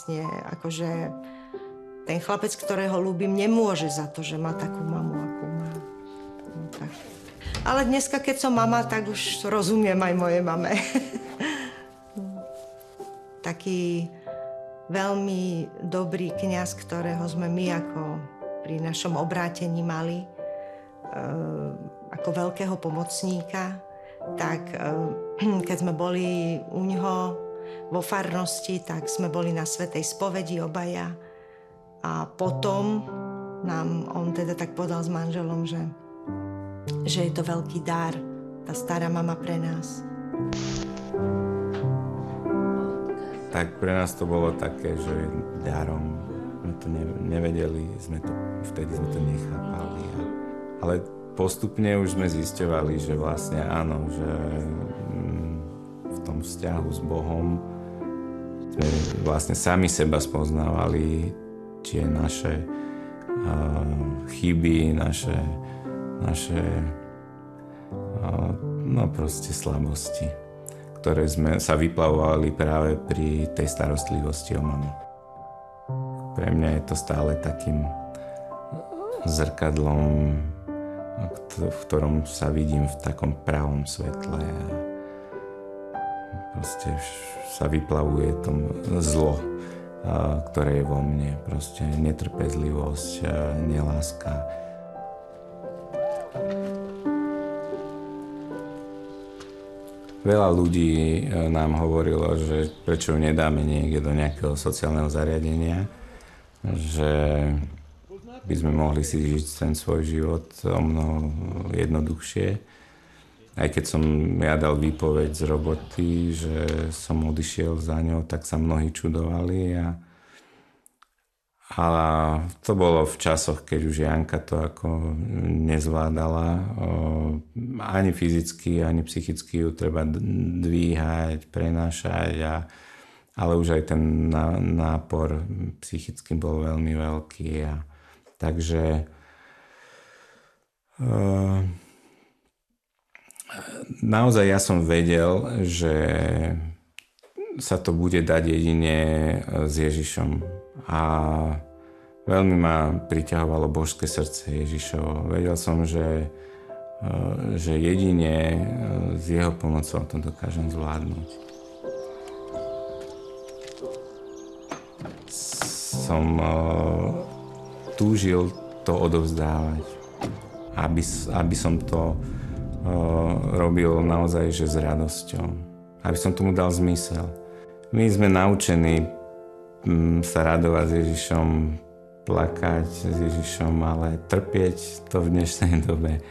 vlastne akože ten chlapec, ktorého ľúbim, nemôže za to, že má takú mamu, akú má. No, tak. Ale dneska, keď som mama, tak už rozumiem aj mojej mame. Taký veľmi dobrý kňaz, ktorého sme my ako pri našom obrátení mali, ako veľkého pomocníka, tak keď sme boli u ňoho vo farnosti, tak sme boli na svätej spovedi obaja. A potom nám on teda tak povedal s manželom, že je to veľký dar, tá stará mama pre nás. Tak pre nás to bolo také, že darom sme to nevedeli, vtedy sme to nechápali. Ale postupne už sme zisťovali, že vlastne áno, že v tom vzťahu s Bohom sme vlastne sami seba spoznávali, tie naše chyby, naše no proste slabosti, ktoré sme sa vyplavovali práve pri tej starostlivosti o mamu. Pre mňa je to stále takým zrkadlom, v ktorom sa vidím v takom pravom svetle a proste sa vyplavuje to zlo, ktoré je vo mne. Proste netrpezlivosť, neláska. Veľa ľudí nám hovorilo, že prečo ju nedáme niekde do nejakého sociálneho zariadenia, že by sme mohli si žiť ten svoj život o mnoho jednoduchšie. Aj keď som ja dal výpoveď z roboty, že som odišiel za ňou, tak sa mnohí čudovali. Ale to bolo v časoch, keď už Janka to ako nezvládala. Ani fyzicky, ani psychicky ju treba dvíhať, prenášať. Ale už aj ten nápor psychicky bol veľmi veľký. Takže naozaj ja som vedel, že sa to bude dať jedine s Ježišom. A veľmi ma priťahovalo božské srdce Ježišovo. Vedel som, že jedine s jeho pomocou to dokážem zvládnuť. Som túžil to odovzdávať, aby som to robil naozaj že s radosťou, aby som tomu dal zmysel. My sme naučení sa radovať s Ježišom, plakať s Ježišom, ale trpieť to v dnešnej dobe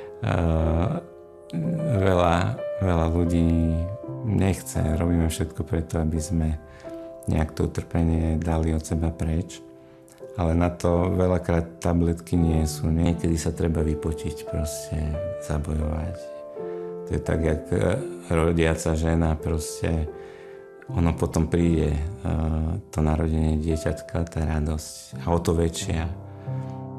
veľa ľudí nechce. Robíme všetko preto, aby sme nejak to utrpenie dali od seba preč. Ale na to veľakrát tabletky nie sú. Niekedy sa treba vypotiť, proste zabojovať. To je tak, jak rodiaca žena, proste ono potom príde, to narodenie dieťatka, tá radosť a o to väčšia.